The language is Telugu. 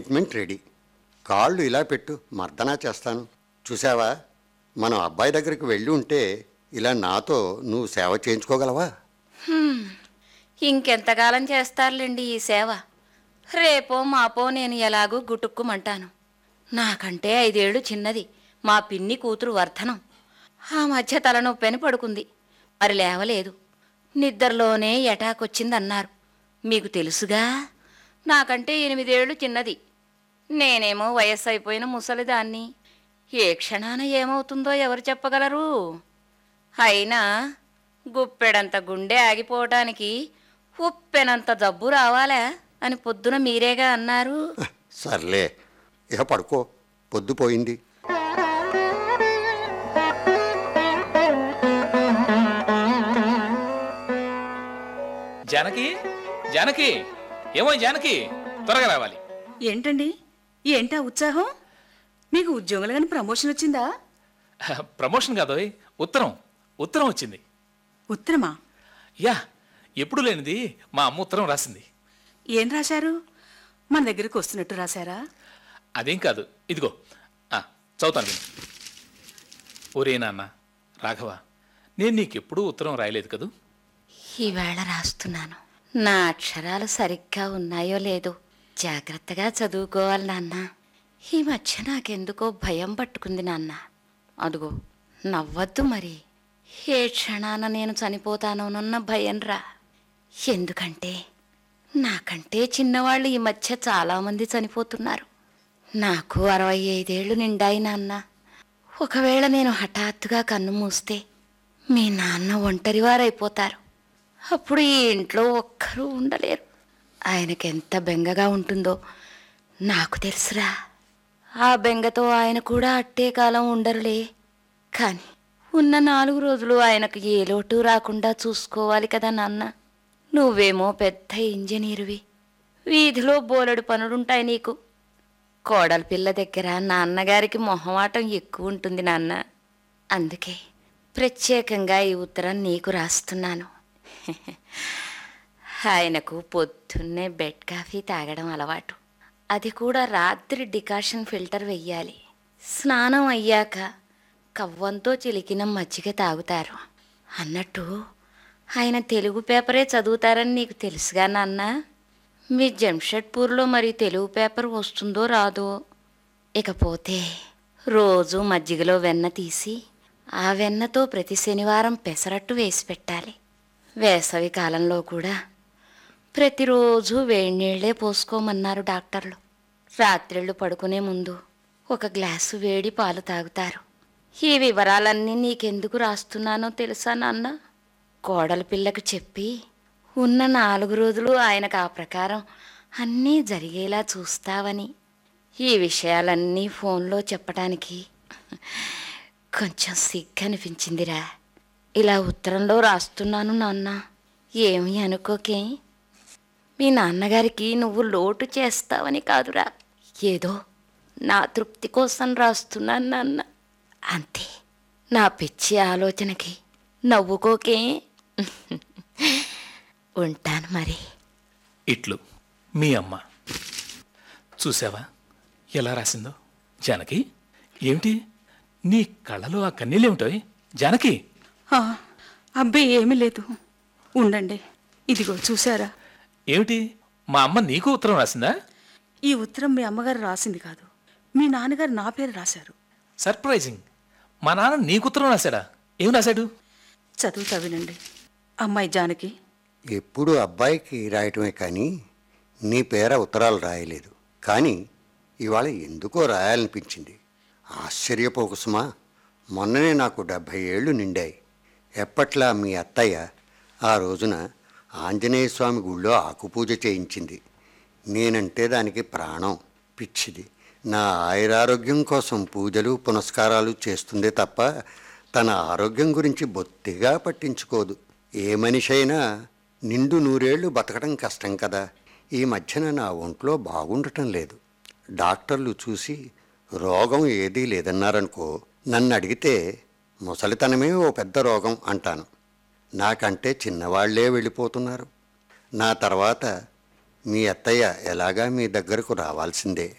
Ointment ready. కాళ్ళు ఇలా పెట్టు, మర్దనా చేస్తాను. చూసావా, మనం అబ్బాయి దగ్గరికి వెళ్ళి ఉంటే ఇలా నాతో నువ్వు సేవ చేయించుకోగలవా? ఇంకెంతకాలం చేస్తారులేండి ఈ సేవ. రేపో మాపో నేను ఎలాగూ గుటుక్కుమంటాను. నాకంటే 5 ఏళ్ళు చిన్నది మా పిన్ని కూతురు వర్ధనం. ఆ మధ్య తలనొప్పని పడుకుంది, మరి లేవలేదు. నిద్రలోనే ఎటాకొచ్చిందన్నారు. మీకు తెలుసుగా, నాకంటే 8 ఏళ్ళు చిన్నది. నేనేమో వయస్సు అయిపోయిన ముసలిదాన్ని. ఏ క్షణాన ఏమవుతుందో ఎవరు చెప్పగలరు? అయినా గుప్పెడంత గుండె ఆగిపోవటానికి ఉప్పెనంత జబ్బు రావాలా అని పొద్దున మీరేగా అన్నారు. సర్లే, ఇక పడుకో, పొద్దుపోయింది. జానకి, జానకి, ఏమో జానకి, త్వరగా రావాలి. ఏంటండి, ఏంటా ఉత్సాహం? మీకు ఉద్యోగులు కానీ ప్రమోషన్ వచ్చిందా? ప్రమోషన్ కాదోయ్, ఉత్తరం ఉత్తరం వచ్చింది. ఉత్తరమా? యా, ఎప్పుడు లేనిది మా అమ్మ ఉత్తరం రాసింది. ఏం రాశారు? మన దగ్గరకు వస్తున్నట్టు రాశారా? అదేం కాదు, ఇదిగో చదువుతాను విను. ఒరే నాన్న రాఘవ, నేను నీకెప్పుడూ ఉత్తరం రాయలేదు కదూ. ఈవేళ రాస్తున్నాను. నా అక్షరాలు సరిగ్గా ఉన్నాయో లేదో జాగ్రత్తగా చదువుకోవాలి నాన్న. ఈ మధ్య నాకెందుకో భయం పట్టుకుంది నాన్న. అదుగో, నవ్వద్దు మరి. ఏ క్షణాన నేను చనిపోతానోనన్న భయం రా. ఎందుకంటే నాకంటే చిన్నవాళ్ళు ఈ మధ్య చాలామంది చనిపోతున్నారు. నాకు 65 ఏళ్ళు నిండాయి నాన్న. ఒకవేళ నేను హఠాత్తుగా కన్ను మూస్తే మీ నాన్న ఒంటరివారైపోతారు. అప్పుడు ఈ ఇంట్లో ఒక్కరూ ఉండలేరు. ఆయనకెంత బెంగగా ఉంటుందో నాకు తెలుసురా. ఆ బెంగతో ఆయన కూడా అట్టే కాలం ఉండరులే. కానీ ఉన్న 4 రోజులు ఆయనకు ఏ లోటు రాకుండా చూసుకోవాలి కదా నాన్న. నువ్వేమో పెద్ద ఇంజనీరువి, వీధిలో బోలెడు పనులుంటాయి నీకు. కోడలి పిల్ల దగ్గర నాన్నగారికి మొహమాటం ఎక్కువ ఉంటుంది నాన్న. అందుకే ప్రత్యేకంగా ఈ ఉత్తరం నీకు రాస్తున్నాను. ఆయనకు పొద్దున్నే బెడ్ కాఫీ తాగడం అలవాటు. అది కూడా రాత్రి డికాషన్ ఫిల్టర్ వెయ్యాలి. స్నానం అయ్యాక కవ్వంతో చిలికిన మజ్జిగ తాగుతారు. అన్నట్టు ఆయన తెలుగు పేపరే చదువుతారని నీకు తెలుసుగా నాన్న. మీ జంషెడ్పూర్లో మరి తెలుగు పేపర్ వస్తుందో రాదో. ఇకపోతే రోజు మజ్జిగలో వెన్న తీసి ఆ వెన్నతో ప్రతి శనివారం పెసరట్టు వేసి పెట్టాలి. వేసవి కాలంలో కూడా ప్రతిరోజు వేడి నీళ్లే పోసుకోమన్నారు డాక్టర్లు. రాత్రిళ్ళు పడుకునే ముందు 1 గ్లాసు వేడి పాలు తాగుతారు. ఈ వివరాలన్నీ నీకెందుకు రాస్తున్నానో తెలుసా నాన్న? కోడలి పిల్లకు చెప్పి ఉన్న 4 రోజులు ఆయనకు ఆ ప్రకారం అన్నీ జరిగేలా చూస్తావని. ఈ విషయాలన్నీ ఫోన్లో చెప్పటానికి కొంచెం సిగ్గనిపించిందిరా. ఇలా ఉత్తరంలో రాస్తున్నాను నాన్న, ఏమీ అనుకోకే. మీ నాన్నగారికి నువ్వు లోటు చేస్తావని కాదురా, ఏదో నా తృప్తి కోసం రాస్తున్నాను నాన్న, అంతే. నా పిచ్చి ఆలోచనకి నవ్వుకోకే. ఉంటాను మరి. ఇట్లు మీ అమ్మ. చూసావా ఎలా రాసిందో? జానకి, ఏమిటి నీ కళ్ళలో ఆ కన్నీళ్ళేమిటాయి జానకి? అబ్బాయి ఏమీ లేదు, ఉండండి. ఇదిగో చూసారా? ఏమిటి, మా అమ్మ నీకు ఉత్తరం రాసిందా? ఈ ఉత్తరం మీ అమ్మగారు రాసింది కాదు, మీ నాన్నగారు నా పేరు రాశారు. సర్ప్రైజింగ్. మా నాన్న నీకు ఉత్తరం రాశాడా? ఏం రాశాడు? చదువుతా వినండి. అమ్మాయి జానకి, ఎప్పుడు అబ్బాయికి రాయటమే కానీ నీ పేర ఉత్తరాలు రాయలేదు. కానీ ఇవాళ ఎందుకో రాయాలనిపించింది. ఆశ్చర్యపోకు సుమా, మొన్ననే నాకు 70 ఏళ్ళు నిండాయి. ఎప్పట్లా మీ అత్తయ్య ఆ రోజున ఆంజనేయ స్వామి గుళ్ళో ఆకుపూజ చేయించింది. నేనంటే దానికి ప్రాణం. పిచ్చిది. నా ఆయురారోగ్యం కోసం పూజలు పునస్కారాలు చేస్తుందే తప్ప తన ఆరోగ్యం గురించి బొత్తిగా పట్టించుకోదు. ఏ మనిషి అయినా నిండు 100 ఏళ్ళు బతకడం కష్టం కదా. ఈ మధ్యన నా ఒంట్లో బాగుండటం లేదు. డాక్టర్లు చూసి రోగం ఏదీ లేదన్నారనుకో, నన్ను అడిగితే ముసలితనమే ఓ పెద్ద రోగం అంటాను. నాకంటే చిన్నవాళ్లే వెళ్ళిపోతున్నారు. నా తర్వాత మీ అత్తయ్య ఎలాగా మీ దగ్గరకు రావాల్సిందే.